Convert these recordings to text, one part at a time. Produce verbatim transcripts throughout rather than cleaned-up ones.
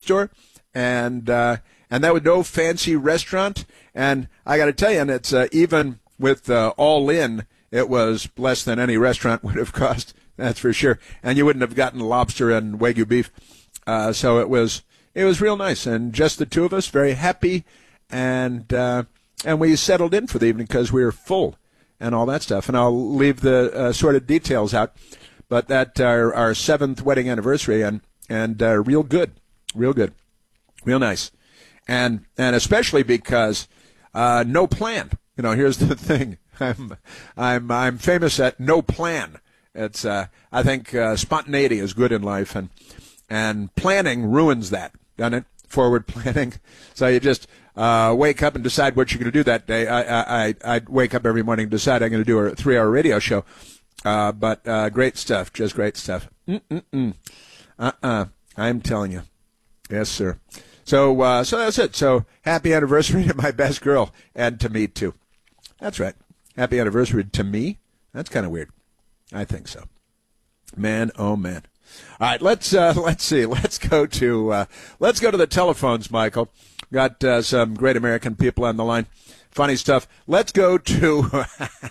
store, and uh, and that was no fancy restaurant. And I got to tell you, and it's uh, even with uh, all in, it was less than any restaurant would have cost. That's for sure. And you wouldn't have gotten lobster and Wagyu beef. Uh, so it was it was real nice, and just the two of us, very happy, and uh, and we settled in for the evening because we were full and all that stuff. And I'll leave the uh, sort of details out, but that our, our seventh wedding anniversary, and and uh, real good, real good, real nice, and and especially because uh, no plan. You know, here's the thing. I'm I'm I'm famous at no plan. It's uh, I think uh, spontaneity is good in life, and and planning ruins that, doesn't it? Forward planning. So you just uh, wake up and decide what you're going to do that day. I I I wake up every morning and decide I'm going to do a three-hour radio show. Uh, but uh, great stuff, just great stuff. Mm-mm-mm. Uh-uh. I'm telling you. Yes, sir. So uh, so that's it. So happy anniversary to my best girl, and to me, too. That's right. Happy anniversary to me? That's kind of weird. I think so. Man, oh, man. All right, let's uh, let's see. Let's go to uh, let's go to the telephones, Michael. Got uh, some great American people on the line. Funny stuff. Let's go to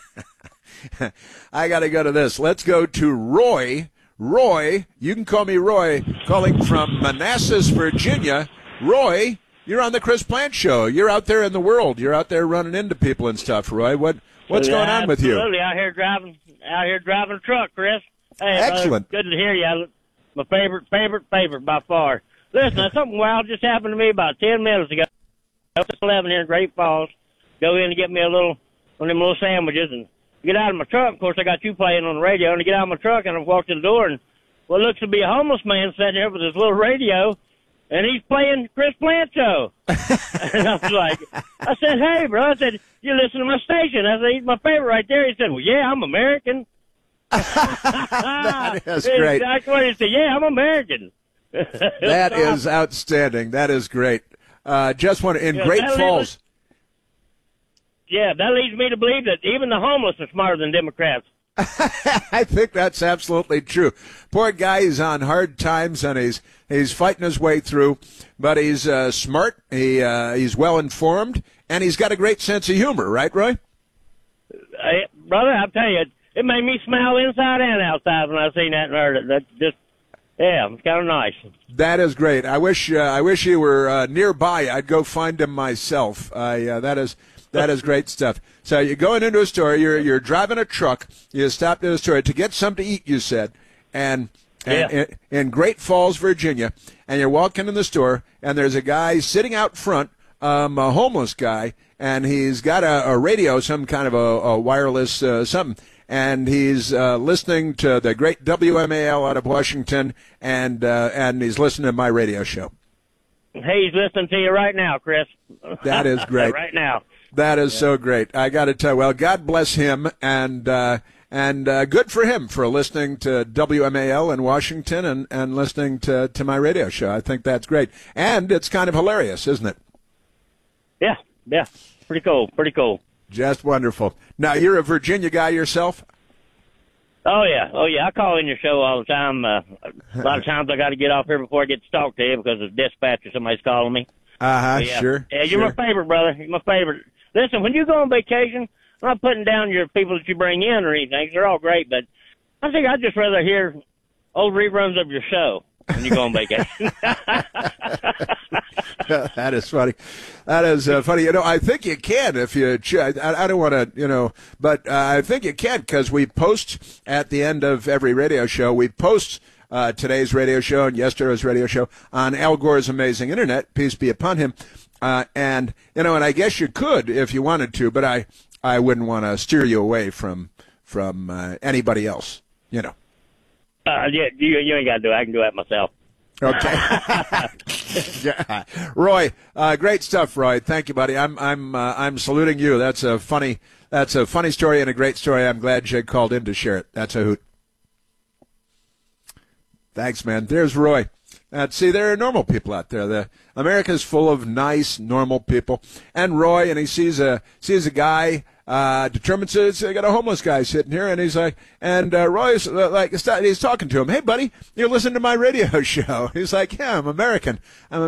I got to go to this. Let's go to Roy. Roy, you can call me Roy, calling from Manassas, Virginia. Roy, you're on the Chris Plant Show. You're out there in the world. You're out there running into people and stuff, Roy. What what's yeah, going on with you? Absolutely, out here driving, out here driving a truck, Chris. Hey, excellent. Uh, good to hear you. My favorite, favorite, favorite by far. Listen, now, something wild just happened to me about ten minutes ago. I was at eleven here in Great Falls. Go in and get me a little, one of them little sandwiches, and get out of my truck. Of course, I got you playing on the radio, and I get out of my truck, and I walk to the door, and what looks to be a homeless man sitting there with his little radio, and he's playing Chris Plant Show. And I was like, I said, hey, bro, I said, you listen to my station. I said, he's my favorite right there. He said, well, yeah, I'm American. That is great. Exactly what he said. Yeah, I'm American. That is outstanding. That is great. Uh, just want to, in yeah, Great Falls. Leads, yeah, that leads me to believe that even the homeless are smarter than Democrats. I think that's absolutely true. Poor guy, he's on hard times, and he's he's fighting his way through, but he's uh, smart. He uh, he's well informed, and he's got a great sense of humor, right, Roy? Hey, brother, I'll tell you, it made me smile inside and outside when I seen that and heard it. That just, yeah, it's kind of nice. That is great. I wish uh, I wish you were uh, nearby. I'd go find him myself. I uh, that is. That is great stuff. So you're going into a store, you're you're driving a truck, you stopped at a store to get something to eat, you said, and, and yeah. in, in Great Falls, Virginia, and you're walking in the store, and there's a guy sitting out front, um, a homeless guy, and he's got a, a radio, some kind of a, a wireless uh, something, and he's uh, listening to the great W M A L out of Washington, and uh, and he's listening to my radio show. Hey, he's listening to you right now, Chris. That is great. Right now. That is yeah. so great. I got to tell you, well, God bless him, and uh, and uh, good for him for listening to W M A L in Washington and, and listening to, to my radio show. I think that's great. And it's kind of hilarious, isn't it? Yeah, yeah. Pretty cool, pretty cool. Just wonderful. Now, you're a Virginia guy yourself? Oh, yeah. Oh, yeah. I call in your show all the time. Uh, a lot of times I got to get off here before I get to talk to you because of dispatch or somebody's calling me. Uh-huh, yeah. sure. Yeah, you're sure. my favorite, brother. You're my favorite. Listen, when you go on vacation, I'm not putting down your people that you bring in or anything. They're all great, but I think I'd just rather hear old reruns of your show when you go on vacation. That is funny. That is uh, funny. You know, I think you can if you. I, I don't want to, you know, but uh, I think you can because we post at the end of every radio show. We post uh, today's radio show and yesterday's radio show on Al Gore's Amazing Internet. Peace be upon him. Uh, and you know, and I guess you could if you wanted to, but I, I wouldn't want to steer you away from from uh, anybody else. You know. Uh, yeah, you, you ain't got to do it. I can do that myself. Okay. Yeah. Roy, uh, great stuff, Roy. Thank you, buddy. I'm I'm uh, I'm saluting you. That's a funny that's a funny story and a great story. I'm glad Jake called in to share it. That's a hoot. Thanks, man. There's Roy. Uh, see, there are normal people out there. The America's full of nice, normal people. And Roy, and he sees a sees a guy, uh, determines it's I got a homeless guy sitting here, and he's like, and uh, Roy's uh, like, he's talking to him. Hey, buddy, you're listening to my radio show. He's like, yeah, I'm American. I'm